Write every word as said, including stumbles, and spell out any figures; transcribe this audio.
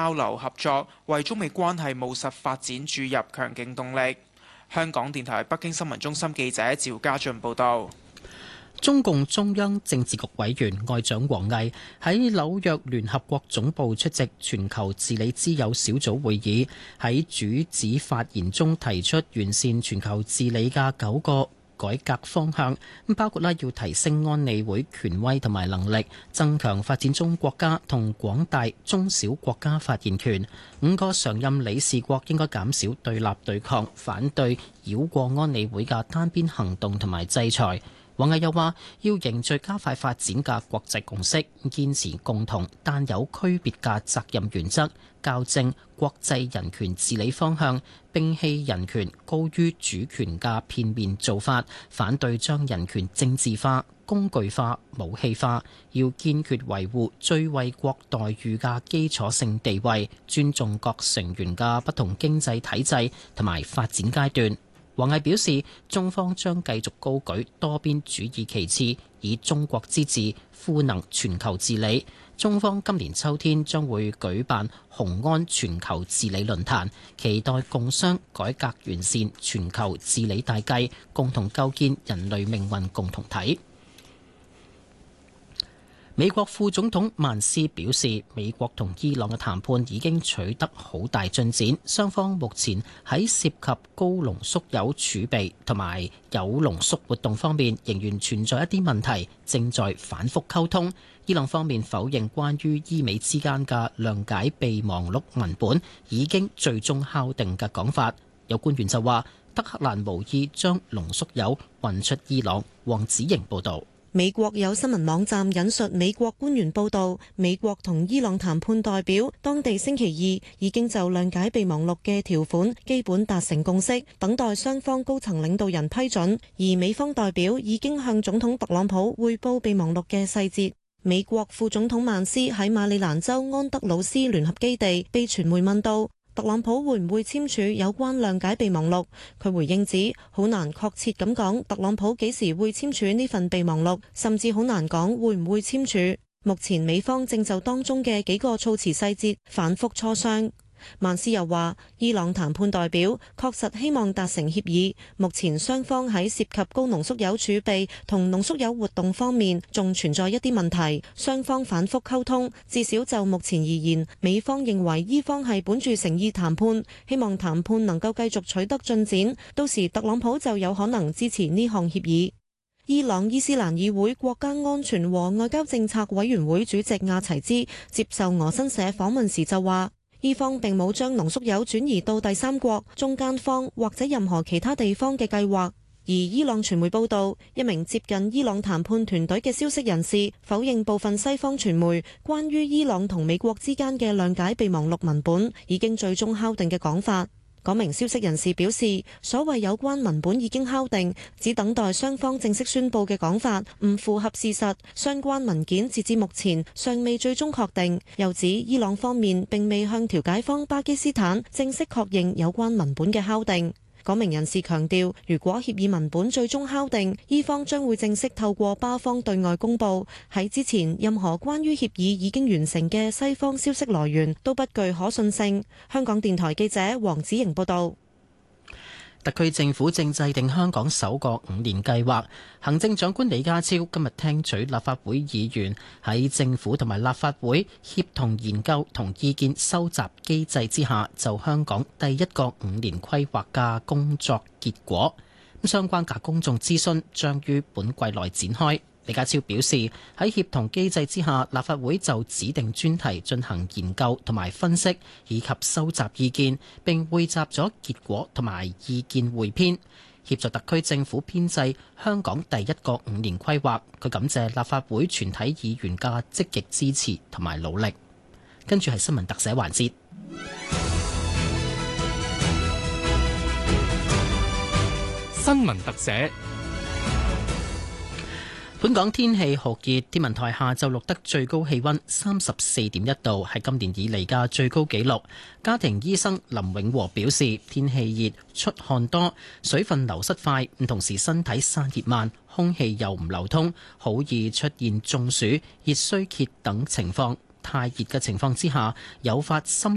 交流合作，為中美關係務實發展注入強勁動力。香港電台北京新聞中心記者趙家俊報道。 中共中央政治局委員外長王毅喺紐約聯合國總部出席全球治理之友小組會議，喺主旨發言中提出完善全球治理嘅九個改革方向，包括啦要提升安理會權威同埋能力，增強發展中國家同廣大中小國家發言權。五個常任理事國應該減少對立對抗，反對繞過安理會嘅單邊行動同埋制裁。王毅又話要凝聚加快發展嘅國際共識，堅持共同但有區別嘅責任原則，校正國際人權治理方向，摒棄人權高於主權嘅片面做法，反對將人權政治化、工具化、武器化，要堅決維護最惠國待遇嘅基礎性地位，尊重各成員嘅不同經濟體制同埋發展階段。王毅表示，中方將繼續高舉多邊主義旗幟，以中國之治賦能全球治理。中方今年秋天將會舉辦雄安全球治理論壇，期待共商改革完善全球治理大計，共同構建人類命運共同體。美國副總統曼斯表示，美國同伊朗嘅談判已經取得好大進展，雙方目前喺涉及高濃縮鈾儲備同埋鈾濃縮活動方面仍然存在一啲問題，正在反覆溝通。伊朗方面否認關於伊美之間嘅諒解備忘錄文本已經最終敲定嘅講法。有官員就話，德黑蘭無意將濃縮鈾運出伊朗。黃子瑩報導。 美國有新聞網站引述美國官員報道，美國同伊朗談判代表當地星期二已經就諒解備忘錄嘅條款基本達成共識，等待雙方高層領導人批准。而美方代表已經向總統特朗普匯報備忘錄嘅細節。美國副總統曼斯喺馬里蘭州安德魯斯聯合基地被傳媒問到特朗普會唔會簽署有關諒解備忘錄，佢回應指好難確切咁講特朗普幾時會簽署呢份備忘錄，甚至好難講會唔會簽署。目前美方正就當中嘅幾個措辭細節反覆磋商。曼斯又話，伊朗談判代表確實希望達成協議，目前雙方喺涉及高濃縮鈾儲備同濃縮鈾活動方面仲存在一啲問題，雙方反覆溝通，至少就目前而言，美方認為伊方係本住誠意談判，希望談判能夠繼續取得進展，到時特朗普就有可能支持呢項協議。伊朗伊斯蘭議會國家安全和外交政策委員會主席亞齊茲接受俄新社訪問時就話，伊方並冇將濃縮鈾轉移到第三國、中間方或者任何其他地方嘅計劃。而伊朗傳媒報道，一名接近伊朗談判團隊嘅消息人士否認部分西方傳媒關於伊朗同美國之間嘅諒解備忘錄文本已經最終敲定嘅講法。嗰名消息人士表示，所謂有關文本已經敲定，只等待雙方正式宣佈嘅講法唔符合事實，相關文件截至目前尚未最終確定。又指伊朗方面並未向調解方巴基斯坦正式確認有關文本嘅敲定。嗰名人士強調，如果協議文本最終敲定，伊方將會正式透過巴方對外公佈。喺之前，任何關於協議已經完成嘅西方消息來源都不具可信性。香港電台記者黃子瑩報道。 特區政府正制定香港首個五年計劃，行政長官李家超今日聽取立法會議員喺政府同埋立法會協同研究同意見收集機制之下，就香港第一個五年規劃嘅工作結果。相關嘅公眾諮詢將於本季內展開。李家超表示，喺協同機制之下，立法會就指定專題進行研究同埋分析，以及收集意見，並匯集咗結果同埋意見彙編，協助特區政府編製香港第一個五年規劃。佢感謝立法會全體議員嘅積極支持同埋努力。跟住係新聞特寫環節。 新聞特寫。 本港天氣酷熱，天文台下晝錄得最高氣溫三十四點一度，係今年以嚟嘅最高紀錄。家庭醫生林永和表示，天氣熱，出汗多，水分流失快，同時身體散熱慢，空氣又唔流通，好易出現中暑、熱衰竭等情況。太熱嘅情況之下，誘發心